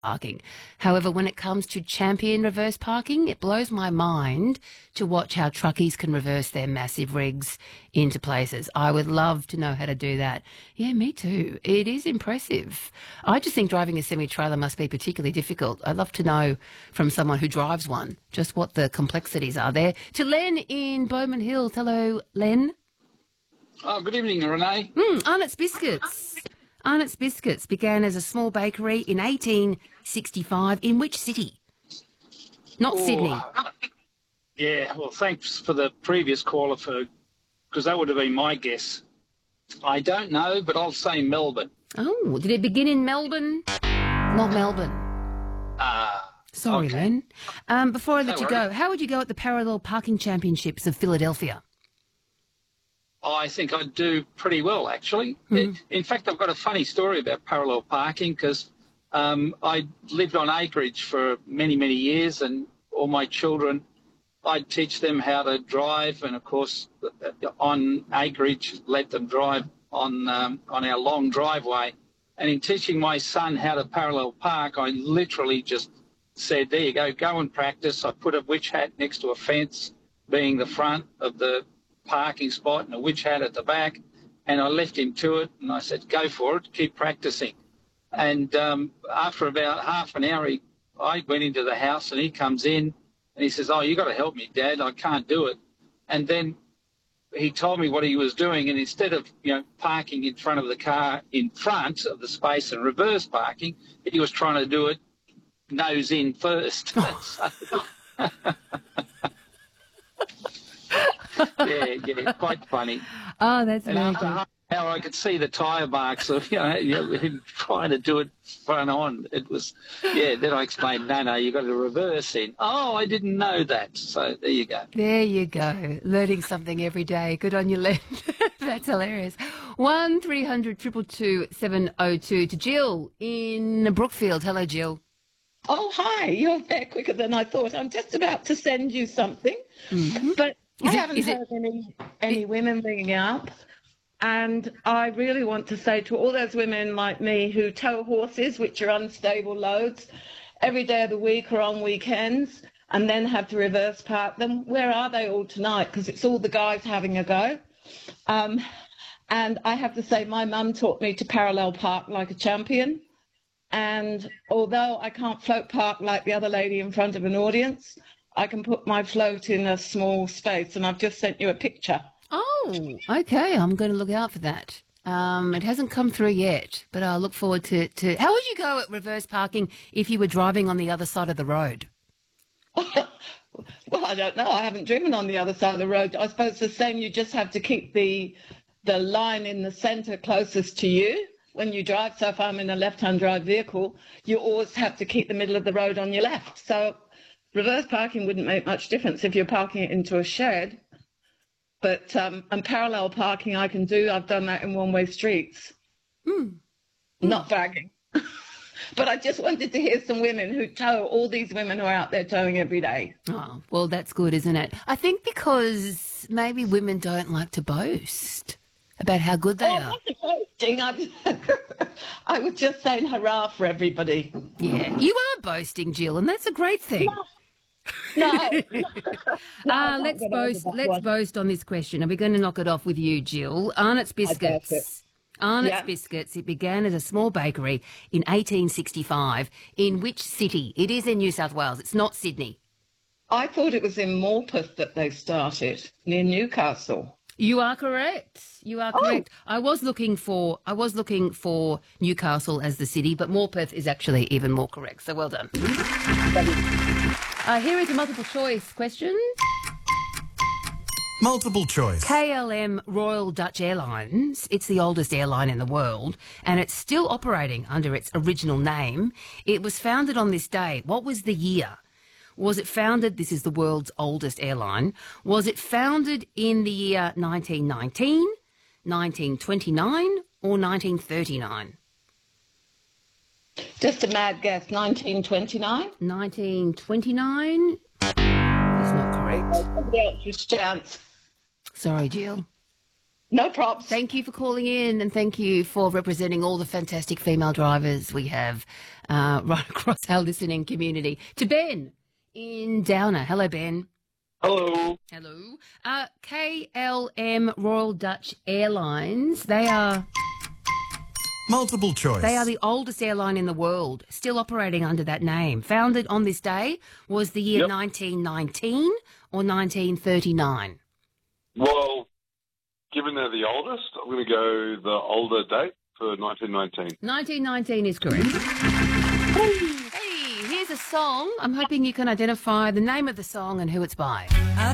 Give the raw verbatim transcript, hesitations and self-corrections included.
parking. However, when it comes to champion reverse parking, it blows my mind to watch how truckies can reverse their massive rigs into places. I would love to know how to do that. Yeah, me too. It is impressive. I just think driving a semi-trailer must be particularly difficult. I'd love to know from someone who drives one just what the complexities are there. To Len in Bowman Hills. Hello, Len. Oh, good evening, Renee. Mm, Arnott's Biscuits. Arnott's Biscuits began as a small bakery in eighteen sixty-five. In which city? Not Oh, Sydney. Yeah, well, thanks for the previous caller for, because that would have been my guess. I don't know, but I'll say Melbourne. Oh, did it begin in Melbourne? Not Melbourne. Ah. Uh, Sorry, okay. Len. Um, before I let No you go, worries. how would you go at the Parallel Parking Championships of Philadelphia? I think I'd do pretty well, actually. Mm. In fact, I've got a funny story about parallel parking because um, I lived on acreage for many, many years, and all my children, I'd teach them how to drive, and of course, on acreage, let them drive on um, on our long driveway. And in teaching my son how to parallel park, I literally just said, there you go, go and practice. I put a witch hat next to a fence, being the front of the parking spot, and a witch hat at the back, and I left him to it, and I said, go for it, keep practicing. And um, after about half an hour, he, I went into the house, and he comes in, and he says, oh, you got to help me, Dad, I can't do it. And then he told me what he was doing, and instead of, you know, parking in front of the car in front of the space and reverse parking, he was trying to do it nose in first. yeah, yeah, quite funny. Oh, that's And very after good. half an hour, I could see the tyre marks of, you know, you know, him trying to do it front on. It was, yeah, then I explained, no, no, you've got to reverse in. Oh, I didn't know that. So there you go. There you go. Learning something every day. Good on you, Len. That's hilarious. One three hundred two two two seven oh two to Jill in Brookfield. Hello, Jill. Oh, hi. You're there quicker than I thought. I'm just about to send you something, Mm-hmm. but Is I it- haven't is it- heard any, any women ringing up. And I really want to say to all those women like me who tow horses, which are unstable loads, every day of the week or on weekends, and then have to reverse park them, where are they all tonight? Because it's all the guys having a go. Um, and I have to say, my mum taught me to parallel park like a champion. And although I can't float park like the other lady in front of an audience, I can put my float in a small space, and I've just sent you a picture. Oh, okay. I'm going to look out for that. Um, it hasn't come through yet, but I'll look forward to, to... How would you go at reverse parking if you were driving on the other side of the road? Well, I don't know. I haven't driven on the other side of the road. I suppose the same, you just have to keep the the line in the centre closest to you when you drive. So if I'm in a left-hand drive vehicle, you always have to keep the middle of the road on your left. So reverse parking wouldn't make much difference if you're parking it into a shed. But um, and parallel parking I can do. I've done that in one-way streets. Mm. Not bragging. But I just wanted to hear some women who tow, all these women who are out there towing every day. Oh, well, that's good, isn't it? I think because maybe women don't like to boast about how good they Oh, I are. wasn't boasting. I, I was just saying hurrah for everybody. Yeah, you are boasting, Jill, and that's a great thing. No. No, Uh, I let's can't get over boast. that Let's one. boast on this question. Are we going to knock it off with you, Jill? Arnott's doubt Biscuits. it. Arnott's Yeah. Biscuits. It began as a small bakery in eighteen sixty-five. In which city? It is in New South Wales. It's not Sydney. I thought it was in Morpeth that they started, near Newcastle. You are correct. You are Oh. correct. I was looking for. I was looking for Newcastle as the city, but Morpeth is actually even more correct. So well done. Uh, here is a multiple choice question. Multiple choice. K L M Royal Dutch Airlines, it's the oldest airline in the world, and it's still operating under its original name. It was founded on this day. What was the year? Was it founded, this is the world's oldest airline, was it founded in the year nineteen nineteen, nineteen twenty-nine, or nineteen thirty-nine? Just a mad guess, nineteen twenty-nine? nineteen twenty-nine is not correct. Somebody else's chance. Sorry, Jill. No props. Thank you for calling in, and thank you for representing all the fantastic female drivers we have uh, right across our listening community. To Ben in Downer. Hello, Ben. Hello. Hello. Uh, K L M Royal Dutch Airlines. They are Multiple choice. they are the oldest airline in the world, still operating under that name. Founded on this day was the year Yep. nineteen nineteen or nineteen thirty-nine. Well, given they're the oldest, I'm going to go the older date for nineteen nineteen. nineteen nineteen is correct. Hey, here's a song. I'm hoping you can identify the name of the song and who it's by.